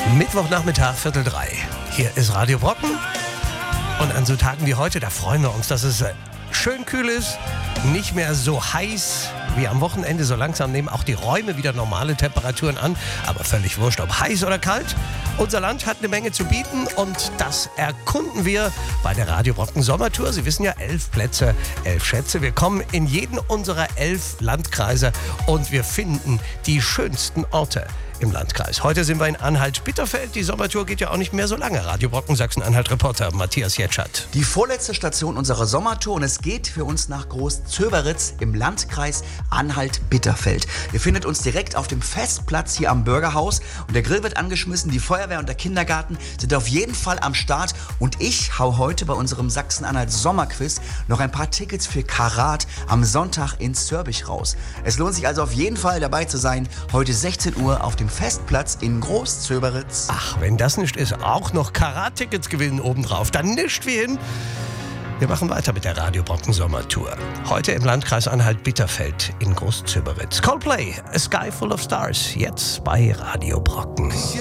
Mittwochnachmittag, 2:45. Hier ist Radio Brocken. Und an so Tagen wie heute, da freuen wir uns, dass es schön kühl ist, nicht mehr so heiß wie am Wochenende. So langsam nehmen auch die Räume wieder normale Temperaturen an. Aber völlig wurscht, ob heiß oder kalt. Unser Land hat eine Menge zu bieten und das erkunden wir bei der Radio Brocken Sommertour. Sie wissen ja, 11 Plätze, 11 Schätze. Wir kommen in jeden unserer 11 Landkreise und wir finden die schönsten Orte im Landkreis. Heute sind wir in Anhalt-Bitterfeld. Die Sommertour geht ja auch nicht mehr so lange. Radio Brocken Sachsen-Anhalt-Reporter Matthias Jetschat. Die vorletzte Station unserer Sommertour und es geht für uns nach Groß-Zöberitz im Landkreis Anhalt-Bitterfeld. Ihr findet uns direkt auf dem Festplatz hier am Bürgerhaus und der Grill wird angeschmissen, die Feuerwehr und der Kindergarten sind auf jeden Fall am Start und ich hau heute bei unserem Sachsen-Anhalt-Sommerquiz noch ein paar Tickets für Karat am Sonntag in Zörbich raus. Es lohnt sich also auf jeden Fall dabei zu sein, heute 16 Uhr auf dem Festplatz in Groß-Zöberitz. Ach, wenn das nicht ist, auch noch Karat-Tickets gewinnen obendrauf, dann nischt wie hin. Wir machen weiter mit der Radio Brocken Sommertour. Heute im Landkreis Anhalt-Bitterfeld in Groß-Zöberitz. Coldplay, A Sky Full of Stars, jetzt bei Radio Brocken.